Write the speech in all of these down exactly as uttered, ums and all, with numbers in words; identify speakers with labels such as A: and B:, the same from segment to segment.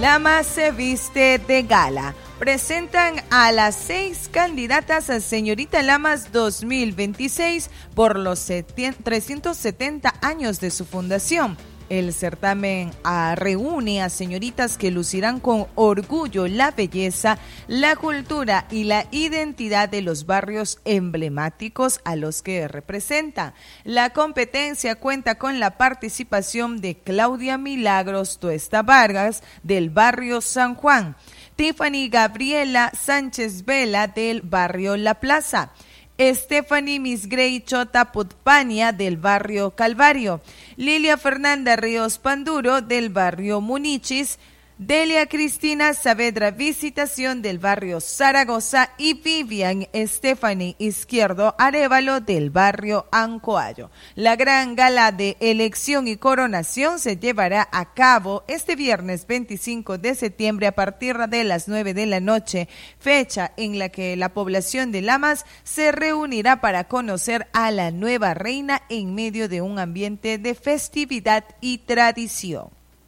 A: Lamas se viste de gala. Presentan a las seis candidatas a Señorita Lamas dos mil veintiséis por los trescientos setenta años de su fundación. El certamen uh, reúne a señoritas que lucirán con orgullo la belleza, la cultura y la identidad de los barrios emblemáticos a los que representa. La competencia cuenta con la participación de Claudia Milagros Tuesta Vargas del barrio San Juan, Tiffany Gabriela Sánchez Vela del barrio La Plaza, Stephanie Misgrey Chota Putpania del barrio Calvario, Lilia Fernanda Ríos Panduro del barrio Munichis, Delia Cristina Saavedra Visitación del barrio Zaragoza y Vivian Stephanie Izquierdo Arévalo del barrio Ancoayo. La gran gala de elección y coronación se llevará a cabo este viernes veinticinco de septiembre a partir de las nueve de la noche, fecha en la que la población de Lamas se reunirá para conocer a la nueva reina en medio de un ambiente de festividad y tradición.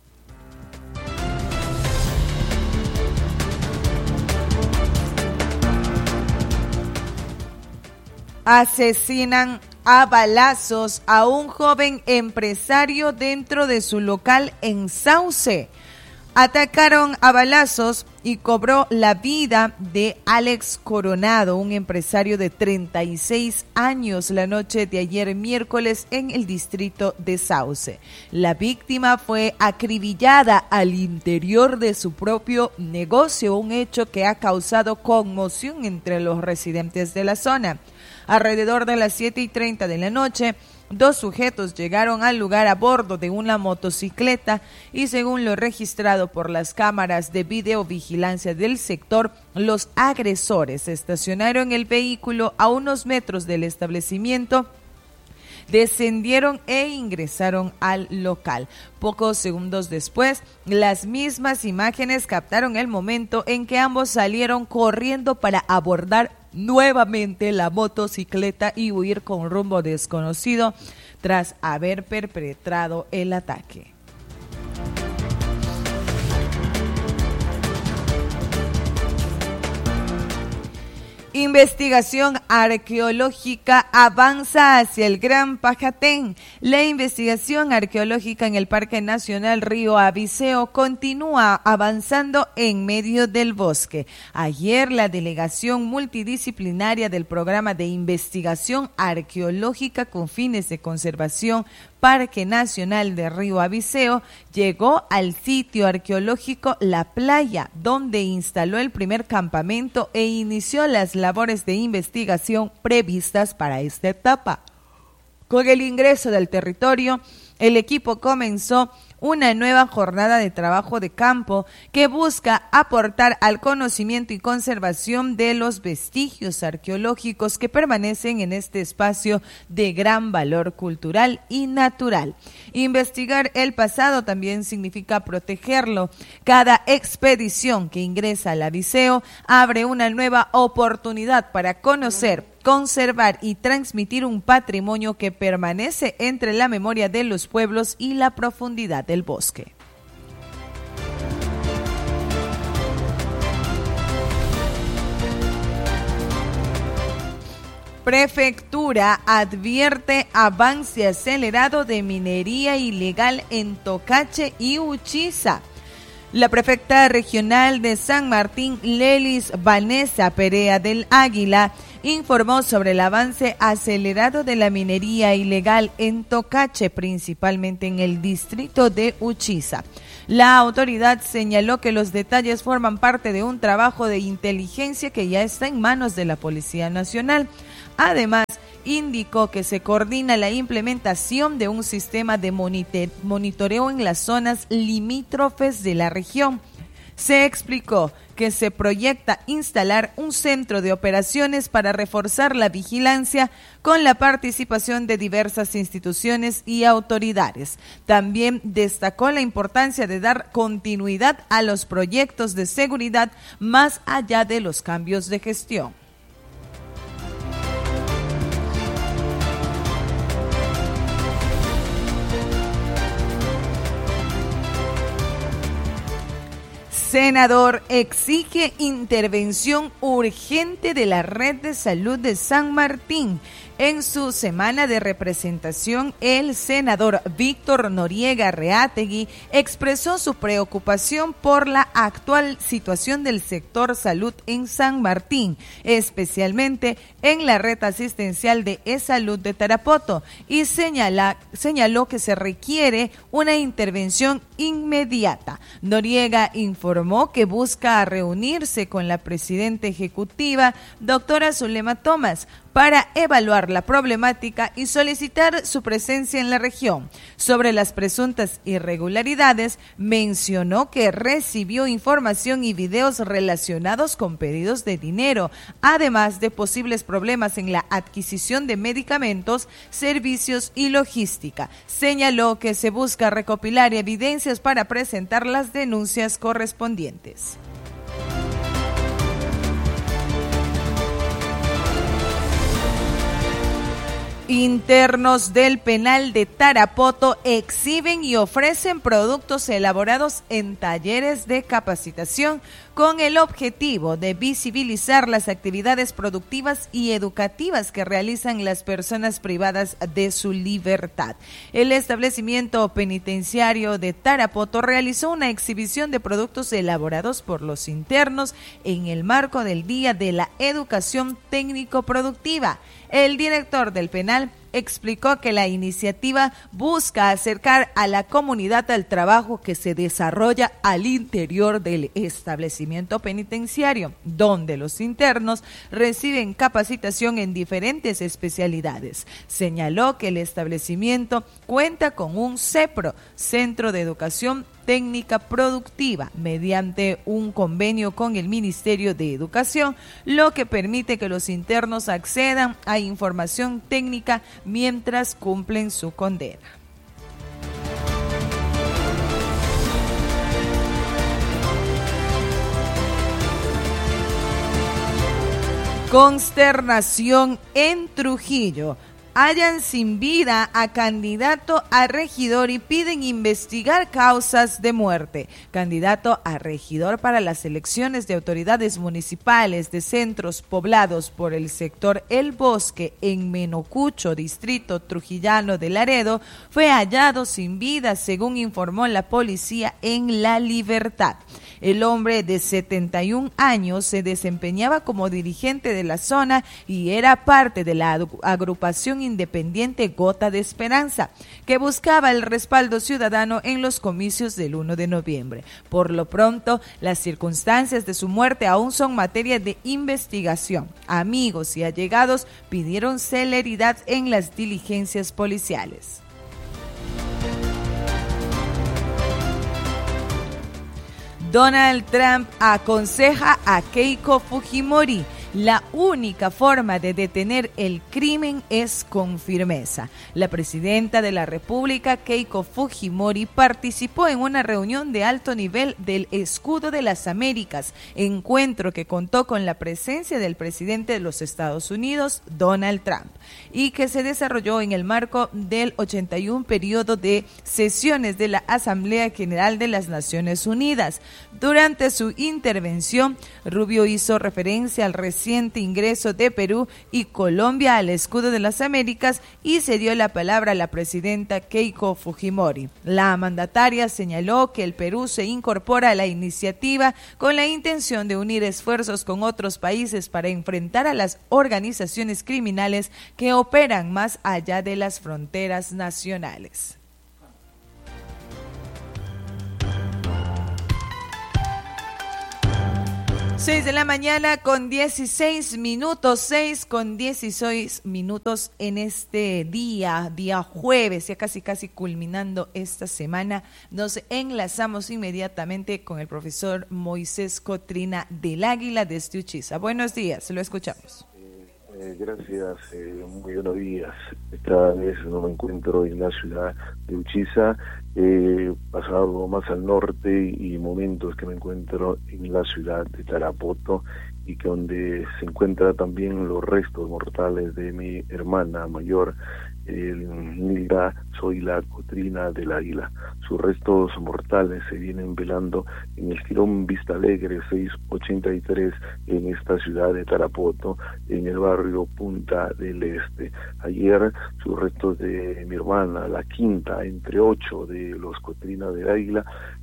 A: Asesinan a balazos a un joven empresario dentro de su local en Sauce. Atacaron a balazos y cobró la vida de Alex Coronado, un empresario de treinta y seis años, la noche de ayer miércoles en el distrito de Sauce. La víctima fue acribillada al interior de su propio negocio, un hecho que ha causado conmoción entre los residentes de la zona. Alrededor de las siete y treinta de la noche, dos sujetos llegaron al lugar a bordo de una motocicleta y según lo registrado por las cámaras de videovigilancia del sector, los agresores estacionaron el vehículo a unos metros del establecimiento, descendieron e ingresaron al local. Pocos segundos después, las mismas imágenes captaron el momento en que ambos salieron corriendo para abordar nuevamente la motocicleta y huir con rumbo desconocido tras haber perpetrado el ataque. Investigación arqueológica avanza hacia el Gran Pajatén. La investigación arqueológica en el Parque Nacional Río Abiseo continúa avanzando en medio del bosque. Ayer, la delegación multidisciplinaria del Programa de Investigación Arqueológica con fines de conservación Parque Nacional de Río Abiseo llegó al sitio arqueológico La Playa, donde instaló el primer campamento e inició las labores de investigación previstas para esta etapa. Con el ingreso del territorio, el equipo comenzó una nueva jornada de trabajo de campo que busca aportar al conocimiento y conservación de los vestigios arqueológicos que permanecen en este espacio de gran valor cultural y natural. Investigar el pasado también significa protegerlo. Cada expedición que ingresa al Abiseo abre una nueva oportunidad para conocer, conservar y transmitir un patrimonio que permanece entre la memoria de los pueblos y la profundidad del bosque. Prefectura advierte avance acelerado de minería ilegal en Tocache y Uchiza. La prefecta regional de San Martín, Lelis Vanessa Perea del Águila, informó sobre el avance acelerado de la minería ilegal en Tocache, principalmente en el distrito de Uchiza. La autoridad señaló que los detalles forman parte de un trabajo de inteligencia que ya está en manos de la Policía Nacional. Además, indicó que se coordina la implementación de un sistema de monitoreo en las zonas limítrofes de la región. Se explicó que se proyecta instalar un centro de operaciones para reforzar la vigilancia con la participación de diversas instituciones y autoridades. También destacó la importancia de dar continuidad a los proyectos de seguridad más allá de los cambios de gestión. Senador exige intervención urgente de la Red de Salud de San Martín. En su semana de representación, el senador Víctor Noriega Reategui expresó su preocupación por la actual situación del sector salud en San Martín, especialmente en la red asistencial de e-salud de Tarapoto, y señala, señaló que se requiere una intervención inmediata. Noriega informó que busca reunirse con la presidenta ejecutiva, doctora Zulema Thomas, para evaluar la problemática y solicitar su presencia en la región. Sobre las presuntas irregularidades, mencionó que recibió información y videos relacionados con pedidos de dinero, además de posibles problemas en la adquisición de medicamentos, servicios y logística. Señaló que se busca recopilar evidencias para presentar las denuncias correspondientes. Internos del penal de Tarapoto exhiben y ofrecen productos elaborados en talleres de capacitación con el objetivo de visibilizar las actividades productivas y educativas que realizan las personas privadas de su libertad. El establecimiento penitenciario de Tarapoto realizó una exhibición de productos elaborados por los internos en el marco del Día de la Educación Técnico-Productiva. El director del penal explicó que la iniciativa busca acercar a la comunidad al trabajo que se desarrolla al interior del establecimiento penitenciario, donde los internos reciben capacitación en diferentes especialidades. Señaló que el establecimiento cuenta con un CEPRO, Centro de Educación Técnica Productiva, mediante un convenio con el Ministerio de Educación, lo que permite que los internos accedan a información técnica mientras cumplen su condena. Consternación en Trujillo. Hallan sin vida a candidato a regidor y piden investigar causas de muerte. Candidato a regidor para las elecciones de autoridades municipales de centros poblados por el sector El Bosque en Menocucho, distrito trujillano de Laredo, fue hallado sin vida, según informó la policía en La Libertad. El hombre de setenta y un años se desempeñaba como dirigente de la zona y era parte de la agrupación independiente Gota de Esperanza, que buscaba el respaldo ciudadano en los comicios del uno de noviembre. Por lo pronto, las circunstancias de su muerte aún son materia de investigación. Amigos y allegados pidieron celeridad en las diligencias policiales. Donald Trump aconseja a Keiko Fujimori: la única forma de detener el crimen es con firmeza. La presidenta de la República, Keiko Fujimori, participó en una reunión de alto nivel del Escudo de las Américas, encuentro que contó con la presencia del presidente de los Estados Unidos, Donald Trump, y que se desarrolló en el marco del ochenta y uno periodo de sesiones de la Asamblea General de las Naciones Unidas. Durante su intervención, Rubio hizo referencia al reciente ingreso de Perú y Colombia al Escudo de las Américas y se dio la palabra a la presidenta Keiko Fujimori. La mandataria señaló que el Perú se incorpora a la iniciativa con la intención de unir esfuerzos con otros países para enfrentar a las organizaciones criminales que operan más allá de las fronteras nacionales. seis de la mañana con dieciséis minutos, seis con dieciséis minutos en este día, día jueves, ya casi casi culminando esta semana. Nos enlazamos inmediatamente con el profesor Moisés Cotrina del Águila desde Uchiza. Buenos días, lo escuchamos.
B: Eh, gracias, eh, muy buenos días. Esta vez no me encuentro en la ciudad de Uchiza, he pasado más al norte y momentos que me encuentro en la ciudad de Tarapoto y que donde se encuentran también los restos mortales de mi hermana mayor, el Nilda Zoila Cotrina del Águila. Sus restos mortales se vienen velando en el Jirón Vista Alegre seiscientos ochenta y tres en esta ciudad de Tarapoto, en el barrio Punta del Este. Ayer sus restos de mi hermana, la quinta entre ocho de los Cotrina del Águila,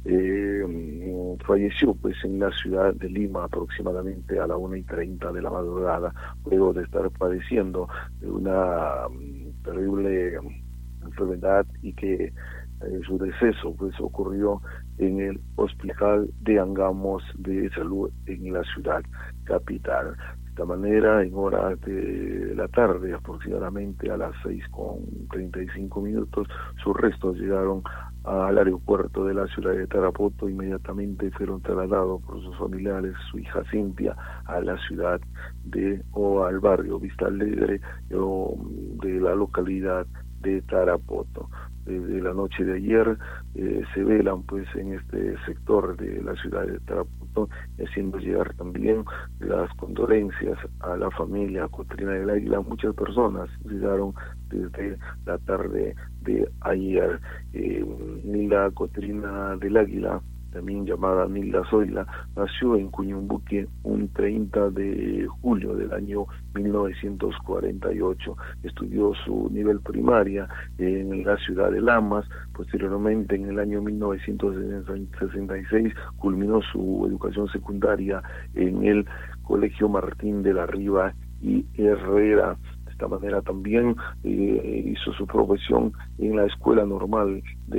B: eh, falleció pues en la ciudad de Lima aproximadamente a la una y treinta de la madrugada, luego de estar padeciendo de una terrible enfermedad y que eh, su deceso pues ocurrió en el hospital de Angamos de Salud en la ciudad capital. De esta manera, en horas de la tarde, aproximadamente a las seis con treinta y cinco minutos, sus restos llegaron al aeropuerto de la ciudad de Tarapoto. Inmediatamente fueron trasladados por sus familiares, su hija Cintia, a la ciudad de, o al barrio Vista Alegre, o de la localidad de Tarapoto. Desde la noche de ayer eh, se velan pues en este sector de la ciudad de Tarapoto, haciendo llegar también las condolencias a la familia Cotrina del Águila. Muchas personas llegaron desde la tarde de ayer. Eh, Nilda Cotrina del Águila, también llamada Nilda Zoila, nació en Cuñumbuque un treinta de julio del año mil novecientos cuarenta y ocho. Estudió su nivel primaria en la ciudad de Lamas. Posteriormente, en el año mil novecientos sesenta y seis, culminó su educación secundaria en el Colegio Martín de la Riva y Herrera. De esta manera también eh, hizo su profesión en la Escuela Normal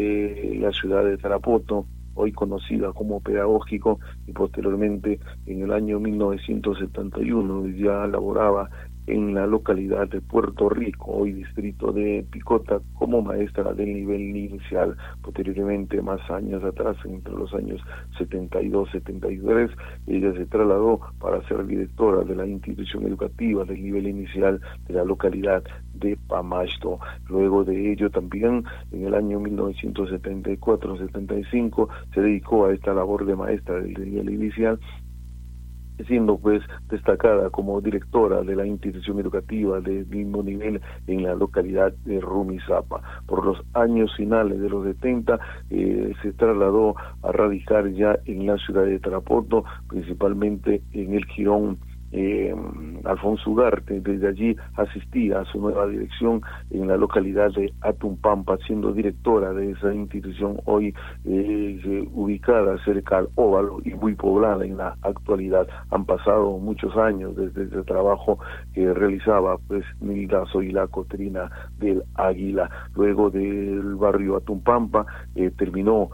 B: de la ciudad de Tarapoto, hoy conocida como Pedagógico, y posteriormente en el año mil novecientos setenta y uno ya laboraba en la localidad de Puerto Rico, hoy distrito de Picota, como maestra del nivel inicial. Posteriormente, más años atrás, entre los años setenta y dos setenta y tres, ella se trasladó para ser directora de la institución educativa del nivel inicial de la localidad de Pamasto. Luego de ello también, en el año mil novecientos setenta y cuatro setenta y cinco, se dedicó a esta labor de maestra del nivel inicial, siendo pues destacada como directora de la institución educativa del mismo nivel en la localidad de Rumizápa. Por los años finales de los setenta eh, se trasladó a radicar ya en la ciudad de Tarapoto, principalmente en el Jirón Eh, Alfonso Ugarte. Desde allí asistía a su nueva dirección en la localidad de Atumpampa, siendo directora de esa institución hoy eh, ubicada cerca al Óvalo y muy poblada en la actualidad. Han pasado muchos años desde ese trabajo que realizaba pues Nilda Zoila Cotrina del Águila. Luego del barrio Atumpampa eh, terminó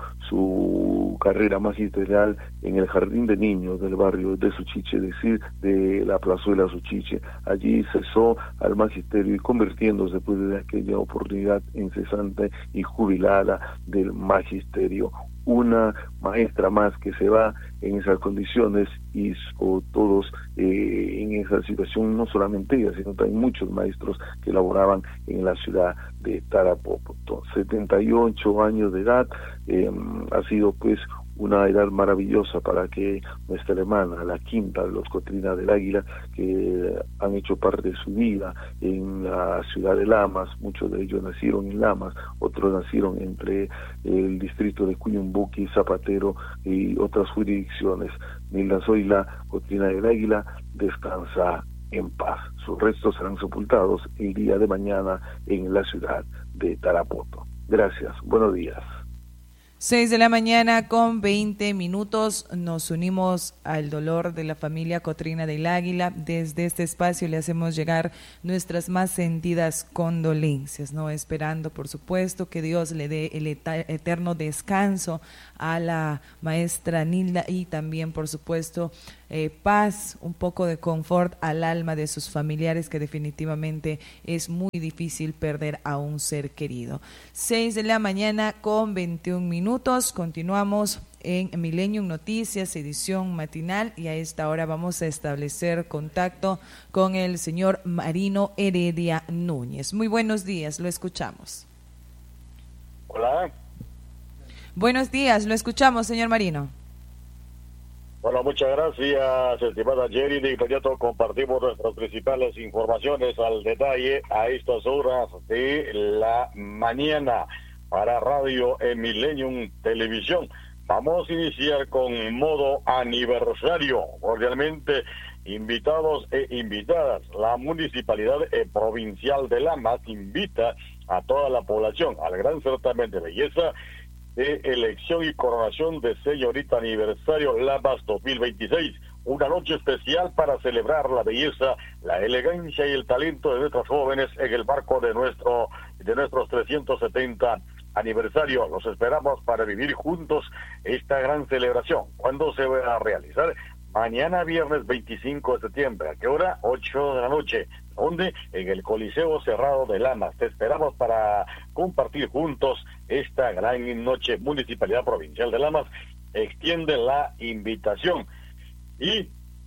B: su carrera magisterial en el Jardín de Niños del barrio de Suchiche, es decir, de la plazuela Suchiche. Allí cesó al magisterio y convirtiéndose después de aquella oportunidad en cesante y jubilada del magisterio. Una maestra más que se va en esas condiciones y o todos eh, en esa situación, no solamente ella, sino también muchos maestros que laboraban en la ciudad de Tarapoto. setenta y ocho años de edad, eh, ha sido pues una edad maravillosa para que nuestra hermana, la quinta de los Cotrina del Águila, que han hecho parte de su vida en la ciudad de Lamas, muchos de ellos nacieron en Lamas, otros nacieron entre el distrito de Cuyumbuqui, Zapatero y otras jurisdicciones. Nilda Zoila Cotrina del Águila descansa en paz. Sus restos serán sepultados el día de mañana en la ciudad de Tarapoto. Gracias, buenos días.
A: Seis de la mañana con veinte minutos, nos unimos al dolor de la familia Cotrina del Águila. Desde este espacio le hacemos llegar nuestras más sentidas condolencias, ¿no? Esperando, por supuesto, que Dios le dé el eterno descanso a la maestra Nilda y también, por supuesto, eh, paz, un poco de confort al alma de sus familiares, que definitivamente es muy difícil perder a un ser querido. Seis de la mañana con veintiún minutos, continuamos en Millennium Noticias, edición matinal, y a esta hora vamos a establecer contacto con el señor Marino Heredia Núñez. Muy buenos días, lo escuchamos.
C: Hola.
A: Buenos días, lo escuchamos, señor Marino.
C: Bueno, muchas gracias, estimada Jerry. De inmediato compartimos nuestras principales informaciones al detalle a estas horas de la mañana para Radio Millennium Televisión. Vamos a iniciar con modo aniversario. Cordialmente invitados e invitadas. La Municipalidad Provincial de Lamas invita a toda la población al gran certamen de belleza de elección y coronación de señorita aniversario Lamas dos mil veintiséis, una noche especial para celebrar la belleza, la elegancia y el talento de nuestras jóvenes en el marco de nuestro de nuestros trescientos setenta aniversario. Los esperamos para vivir juntos esta gran celebración. ¿Cuándo se va a realizar? Mañana viernes veinticinco de septiembre. ¿A qué hora? ocho de la noche. ¿Dónde? En el Coliseo Cerrado de Lamas. Te esperamos para compartir juntos esta gran noche. Municipalidad Provincial de Lamas extiende la invitación. Y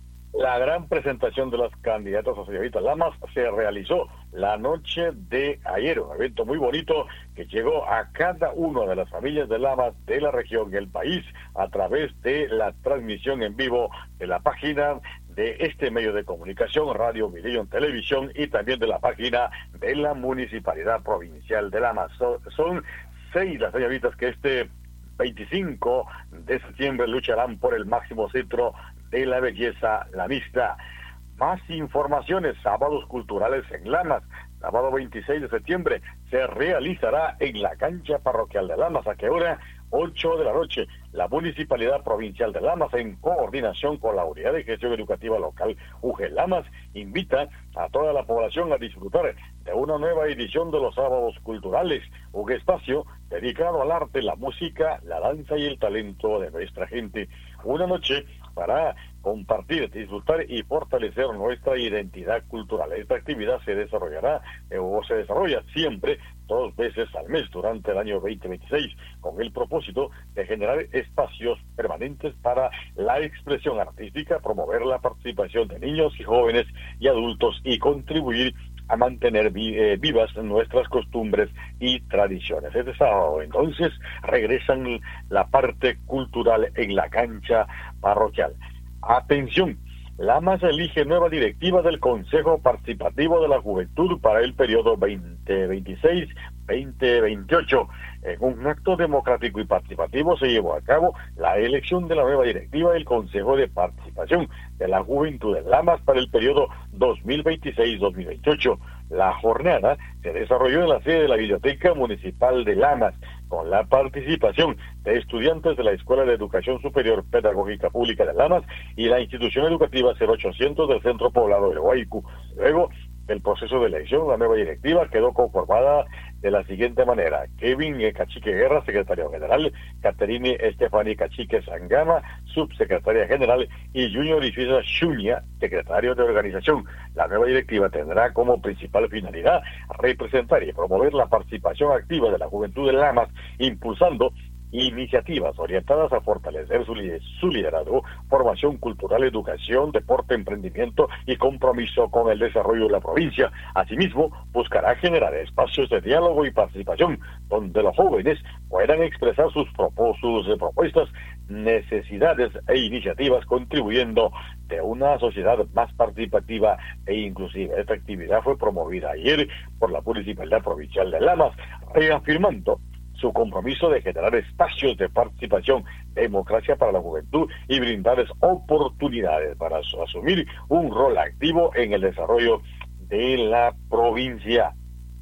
C: la gran presentación de las candidatas a señorita Lamas se realizó la noche de ayer, un evento muy bonito que llegó a cada una de las familias de Lamas de la región y el país a través de la transmisión en vivo de la página de este medio de comunicación, Radio Millennium Televisión, y también de la página de la Municipalidad Provincial de Lamas. Son, son seis las señoritas que este veinticinco de septiembre lucharán por el máximo cetro de la belleza lamista. Más informaciones, sábados culturales en Lamas. Sábado veintiséis de septiembre se realizará en la cancha parroquial de Lamas. ¿A qué hora? ocho de la noche. La Municipalidad Provincial de Lamas, en coordinación con la Unidad de Gestión Educativa Local U G Lamas, invita a toda la población a disfrutar de una nueva edición de los sábados culturales, un espacio dedicado al arte, la música, la danza y el talento de nuestra gente. Una noche para compartir, disfrutar y fortalecer nuestra identidad cultural. Esta actividad se desarrollará eh, o se desarrolla siempre dos veces al mes durante el año veinte veintiséis, con el propósito de generar espacios permanentes para la expresión artística, promover la participación de niños y jóvenes y adultos y contribuir a mantener vi, eh, vivas nuestras costumbres y tradiciones. Este sábado, entonces, regresan la parte cultural en la cancha parroquial. Atención, Lamas elige nueva directiva del Consejo Participativo de la Juventud para el periodo veinte veintiséis veinte veintiocho. En un acto democrático y participativo se llevó a cabo la elección de la nueva directiva del Consejo de Participación de la Juventud de Lamas para el periodo dos mil veintiséis dos mil veintiocho. La jornada se desarrolló en la sede de la Biblioteca Municipal de Lamas, con la participación de estudiantes de la Escuela de Educación Superior Pedagógica Pública de Lamas y la institución educativa cero ochocientos del Centro Poblado de Guaycu. Luego, el proceso de elección, la nueva directiva quedó conformada de la siguiente manera: Kevin Cachique Guerra, secretario general; Caterine Estefani Cachique Sangama, subsecretaria general; y Junior Ifiza Shuña, secretario de organización. La nueva directiva tendrá como principal finalidad representar y promover la participación activa de la juventud de Lamas, impulsando iniciativas orientadas a fortalecer su, su liderazgo, formación cultural, educación, deporte, emprendimiento y compromiso con el desarrollo de la provincia. Asimismo, buscará generar espacios de diálogo y participación donde los jóvenes puedan expresar sus, sus eh, propuestas, necesidades e iniciativas, contribuyendo de una sociedad más participativa e inclusiva. Esta actividad fue promovida ayer por la Municipalidad Provincial de Lamas, reafirmando su compromiso de generar espacios de participación, democracia para la juventud y brindarles oportunidades para asumir un rol activo en el desarrollo de la provincia.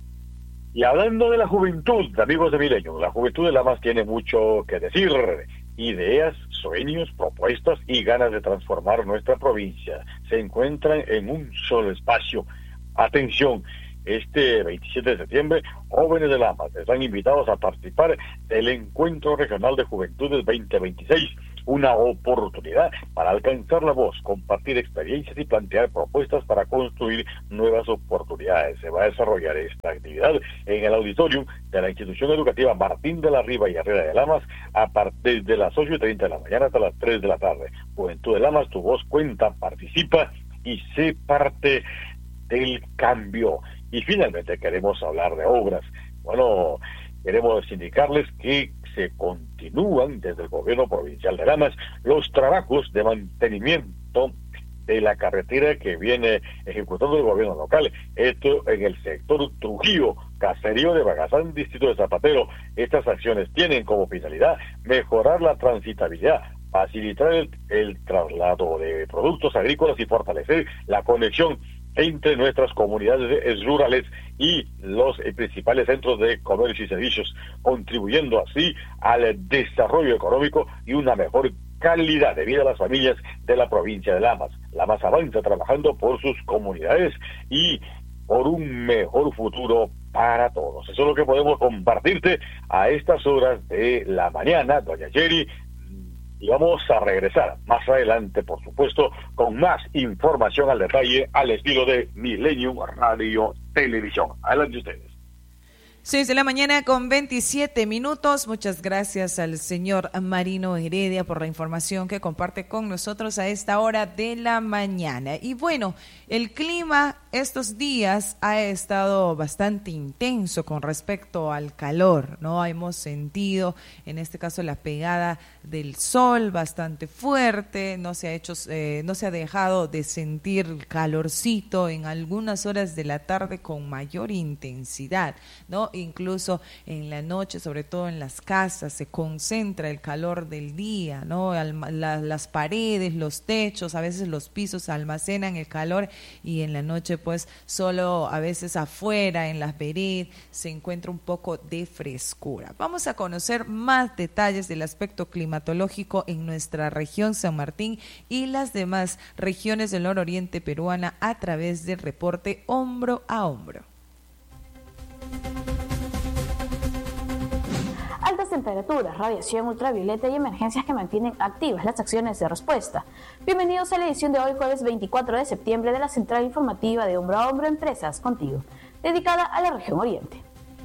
C: Y hablando de la juventud, amigos de Millennium, la juventud de Lamas tiene mucho que decir: ideas, sueños, propuestas y ganas de transformar nuestra provincia se encuentran en un solo espacio. Atención, este veintisiete de septiembre, jóvenes de Lamas están invitados a participar del Encuentro Regional de Juventudes veinte veintiséis, una oportunidad para alcanzar la voz, compartir experiencias y plantear propuestas para construir nuevas oportunidades. Se va a desarrollar esta actividad en el auditorium de la institución educativa Martín de la Riva y Herrera de Lamas a partir de las ocho y treinta de la mañana hasta las tres de la tarde. Juventud de Lamas, tu voz cuenta, participa y sé parte del cambio. Y finalmente queremos hablar de obras. Bueno, queremos indicarles que se continúan desde el gobierno provincial de Lamas los trabajos de mantenimiento de la carretera que viene ejecutando el gobierno local. Esto en el sector Trujillo, Caserío de Bagazán, distrito de Zapatero. Estas acciones tienen como finalidad mejorar la transitabilidad, facilitar el, el traslado de productos agrícolas y fortalecer la conexión entre nuestras comunidades rurales y los eh, principales centros de comercio y servicios, contribuyendo así al desarrollo económico y una mejor calidad de vida a las familias de la provincia de Lamas. Lamas avanza trabajando por sus comunidades y por un mejor futuro para todos. Eso es lo que podemos compartirte a estas horas de la mañana, doña Jerry. Y vamos a regresar más adelante, por supuesto, con más información al detalle, al estilo de Millennium Radio Televisión. Adelante ustedes.
A: seis de la mañana con veintisiete minutos. Muchas gracias al señor Marino Heredia por la información que comparte con nosotros a esta hora de la mañana. Y bueno, el clima estos días ha estado bastante intenso con respecto al calor, ¿no? Hemos sentido, en este caso, la pegada del sol bastante fuerte, no se ha hecho, eh, no se ha dejado de sentir el calorcito en algunas horas de la tarde con mayor intensidad, ¿no? Incluso en la noche, sobre todo en las casas, se concentra el calor del día, ¿no? La, las paredes, los techos, a veces los pisos almacenan el calor y en la noche pues solo a veces afuera, en las veredas, se encuentra un poco de frescura. Vamos a conocer más detalles del aspecto climatológico en nuestra región San Martín y las demás regiones del nororiente peruana a través del reporte Hombro a Hombro.
D: Altas temperaturas, radiación ultravioleta y emergencias que mantienen activas las acciones de respuesta. Bienvenidos a la edición de hoy, jueves veinticuatro de septiembre, de la Central Informativa de Hombro a Hombro Empresas Contigo, dedicada a la región Oriente.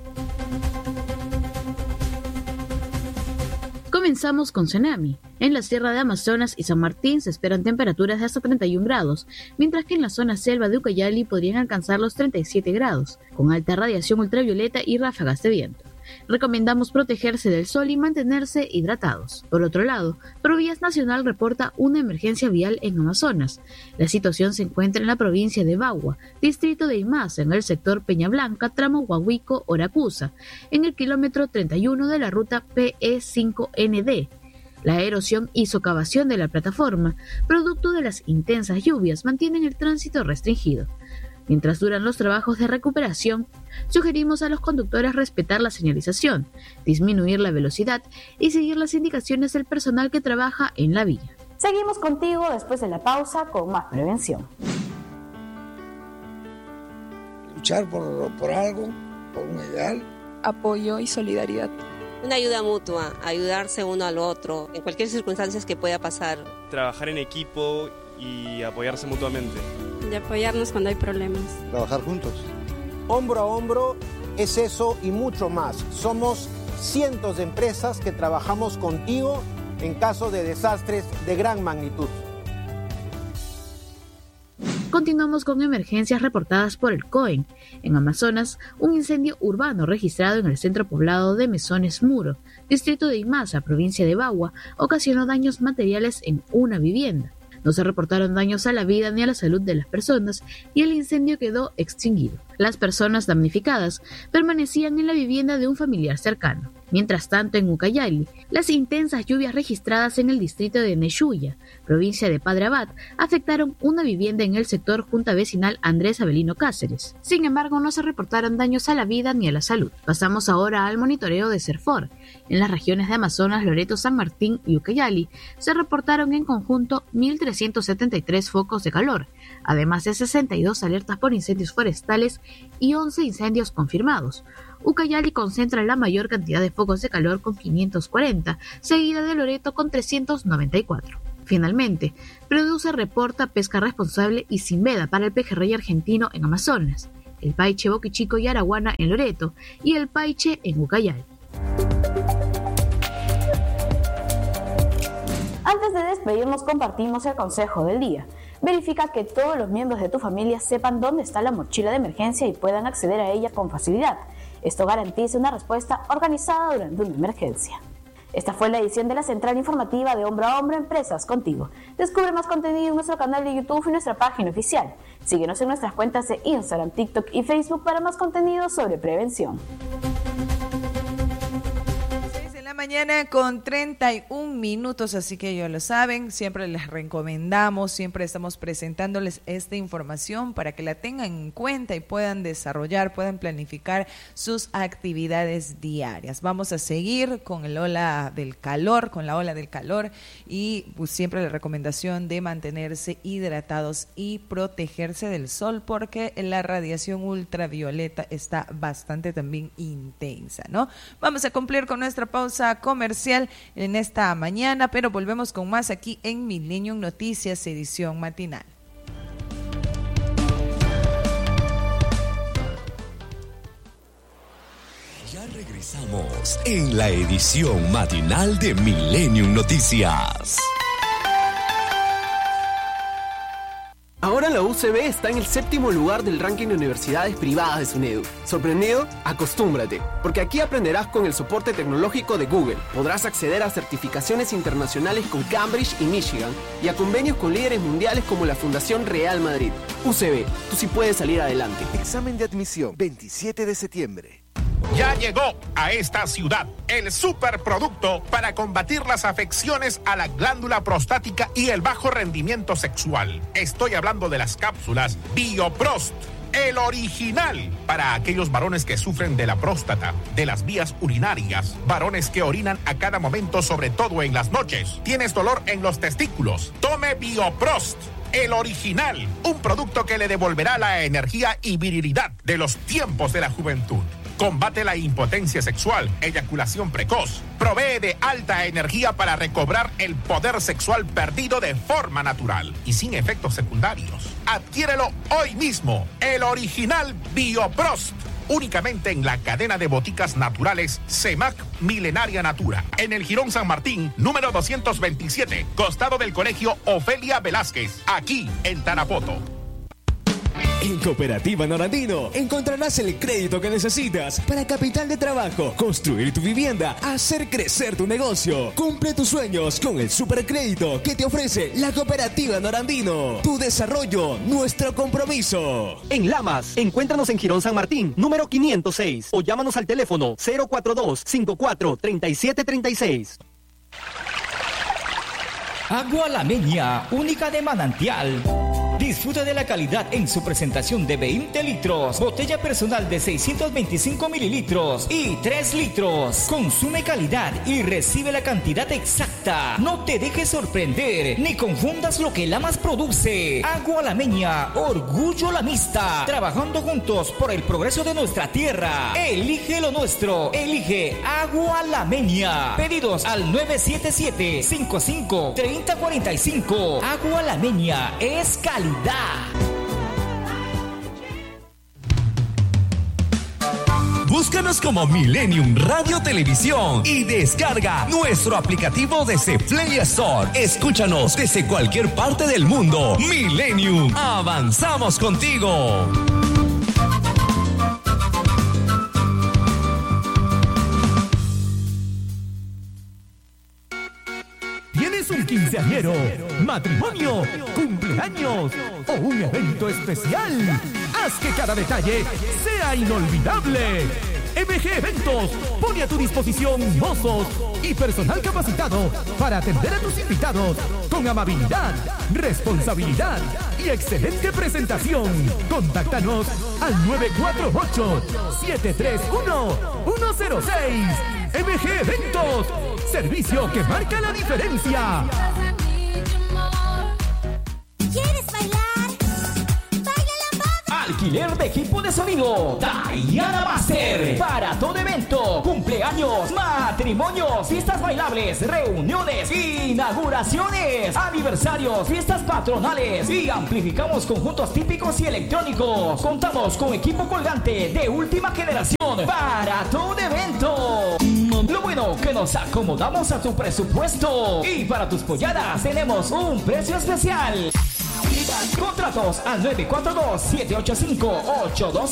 E: Comenzamos con tsunami. En la Sierra de Amazonas y San Martín se esperan temperaturas de hasta treinta y un grados, mientras que en la zona selva de Ucayali podrían alcanzar los treinta y siete grados, con alta radiación ultravioleta y ráfagas de viento. Recomendamos protegerse del sol y mantenerse hidratados. Por otro lado, Provías Nacional reporta una emergencia vial en Amazonas. La situación se encuentra en la provincia de Bagua, distrito de Imaz, en el sector Peña Blanca, tramo Huahuico-Oracuza, en el kilómetro treinta y uno de la ruta P E cinco N D. La erosión y socavación de la plataforma, producto de las intensas lluvias, mantienen el tránsito restringido. Mientras duran los trabajos de recuperación, sugerimos a los conductores respetar la señalización, disminuir la velocidad y seguir las indicaciones del personal que trabaja en la vía.
D: Seguimos contigo después de la pausa con más prevención.
F: Luchar por, por algo, por un ideal.
G: Apoyo y solidaridad.
H: Una ayuda mutua, ayudarse uno al otro, en cualquier circunstancia que pueda pasar.
I: Trabajar en equipo y apoyarse mutuamente.
J: De apoyarnos cuando hay problemas.
K: Trabajar juntos. Hombro a hombro es eso y mucho más. Somos cientos de empresas que trabajamos contigo en caso de desastres de gran magnitud.
E: Continuamos con emergencias reportadas por el COEN. En Amazonas, un incendio urbano registrado en el centro poblado de Mesones Muro, distrito de Imasa, provincia de Bagua, ocasionó daños materiales en una vivienda. No se reportaron daños a la vida ni a la salud de las personas y el incendio quedó extinguido. Las personas damnificadas permanecían en la vivienda de un familiar cercano. Mientras tanto, en Ucayali, las intensas lluvias registradas en el distrito de Neshuya, provincia de Padre Abad, afectaron una vivienda en el sector Junta Vecinal Andrés Avelino Cáceres. Sin embargo, no se reportaron daños a la vida ni a la salud. Pasamos ahora al monitoreo de CERFOR. En las regiones de Amazonas, Loreto, San Martín y Ucayali se reportaron en conjunto mil trescientos setenta y tres focos de calor, además de sesenta y dos alertas por incendios forestales y once incendios confirmados. Ucayali concentra la mayor cantidad de focos de calor con quinientos cuarenta, seguida de Loreto con trescientos noventa y cuatro. Finalmente, Produce reporta pesca responsable y sin veda para el pejerrey argentino en Amazonas, el paiche boquichico y araguana en Loreto y el paiche en Ucayali.
D: Antes de despedirnos, compartimos el consejo del día. Verifica que todos los miembros de tu familia sepan dónde está la mochila de emergencia y puedan acceder a ella con facilidad. Esto garantiza una respuesta organizada durante una emergencia. Esta fue la edición de la Central Informativa de Hombro a Hombro Empresas Contigo. Descubre más contenido en nuestro canal de YouTube y nuestra página oficial. Síguenos en nuestras cuentas de Instagram, TikTok y Facebook para más contenido sobre prevención.
A: Mañana con treinta y un minutos, así que ya lo saben, siempre les recomendamos, siempre estamos presentándoles esta información para que la tengan en cuenta y puedan desarrollar, puedan planificar sus actividades diarias. Vamos a seguir con el ola del calor, con la ola del calor y pues, siempre la recomendación de mantenerse hidratados y protegerse del sol porque la radiación ultravioleta está bastante también intensa, ¿no? Vamos a cumplir con nuestra pausa comercial en esta mañana, pero volvemos con más aquí en Millennium Noticias, edición matinal.
L: Ya regresamos en la edición matinal de Millennium Noticias.
M: Ahora la U C B está en el séptimo lugar del ranking de universidades privadas de SUNEDU. ¿Sorprendido? Acostúmbrate, porque aquí aprenderás con el soporte tecnológico de Google. Podrás acceder a certificaciones internacionales con Cambridge y Michigan y a convenios con líderes mundiales como la Fundación Real Madrid. U C B, tú sí puedes salir adelante.
N: Examen de admisión, veintisiete de septiembre.
O: Ya llegó a esta ciudad el superproducto para combatir las afecciones a la glándula prostática y el bajo rendimiento sexual. Estoy hablando de las cápsulas Bioprost, el original para aquellos varones que sufren de la próstata, de las vías urinarias, varones que orinan a cada momento, sobre todo en las noches. ¿Tienes dolor en los testículos? Tome Bioprost. El original, un producto que le devolverá la energía y virilidad de los tiempos de la juventud. Combate la impotencia sexual, eyaculación precoz. Provee de alta energía para recobrar el poder sexual perdido de forma natural y sin efectos secundarios. Adquiérelo hoy mismo. El original Bioprost. Únicamente en la cadena de boticas naturales CEMAC Milenaria Natura. En el Jirón San Martín, número doscientos veintisiete, costado del Colegio Ofelia Velázquez, aquí en Tarapoto.
L: En Cooperativa Norandino encontrarás el crédito que necesitas para capital de trabajo, construir tu vivienda, hacer crecer tu negocio. Cumple tus sueños con el supercrédito que te ofrece la Cooperativa Norandino. Tu desarrollo, nuestro compromiso.
P: En Lamas, encuéntranos en Jirón San Martín, número quinientos seis, o llámanos al teléfono cero cuatro dos, cinco cuatro, tres siete tres seis.
Q: Agua La Meña, única de manantial. Disfruta de la calidad en su presentación de veinte litros, botella personal de seiscientos veinticinco mililitros y tres litros. Consume calidad y recibe la cantidad exacta. No te dejes sorprender ni confundas lo que Lamas produce. Agua La Meña, orgullo lamista. Trabajando juntos por el progreso de nuestra tierra. Elige lo nuestro. Elige Agua La Meña. Pedidos al nueve siete siete, cinco cinco, tres cero cuatro cinco. Agua La Meña es calidad.
L: Búscanos como Millennium Radio Televisión y descarga nuestro aplicativo desde Play Store. Escúchanos desde cualquier parte del mundo. Millennium, avanzamos contigo.
R: ¿Tienes un quinceañero, matrimonio, cumpleaños o un evento especial? Haz que cada detalle sea inolvidable. M G Eventos pone a tu disposición mozos y personal capacitado para atender a tus invitados con amabilidad, responsabilidad y excelente presentación. Contáctanos al nueve cuatro ocho, siete tres uno, uno cero seis. M G Eventos, servicio que marca la diferencia.
S: ¿Quieres bailar?
Q: Alquiler de equipo de sonido Diana Master. Para todo evento, cumpleaños, matrimonios, fiestas bailables, reuniones, inauguraciones, aniversarios, fiestas patronales y amplificamos conjuntos típicos y electrónicos. Contamos con equipo colgante de última generación para todo evento. Lo bueno que nos acomodamos a tu presupuesto y para tus polladas tenemos un precio especial. Contratos al nueve cuatro dos, siete ocho cinco, ocho dos